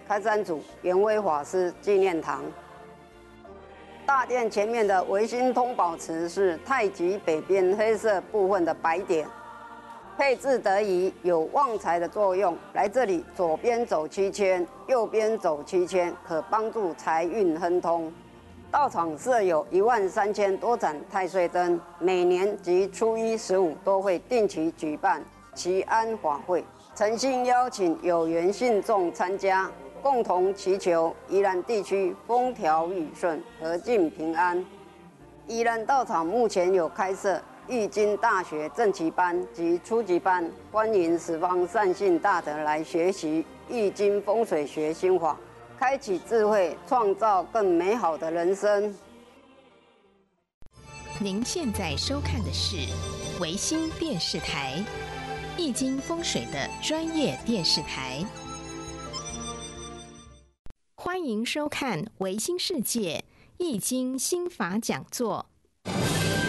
开山祖圆威法师纪念堂。大殿前面的维新通宝池是太极北边黑色部分的白点，配置得宜，有旺财的作用。来这里，左边走7圈，右边走7圈，可帮助财运亨通。道场设有13000多盏太岁灯，每年及初一、15都会定期举办祈安法会，诚心邀请有缘信众参加，共同祈求宜兰地区风调雨顺、和敬平安。宜兰道场目前有开设易经大学正期班及初级班，欢迎十方善信大德来学习易经风水学心法，开启智慧，创造更美好的人生。 您现在收看的是维新电视台，易经风水的专业电视台。欢迎收看维新世界易经心法讲座。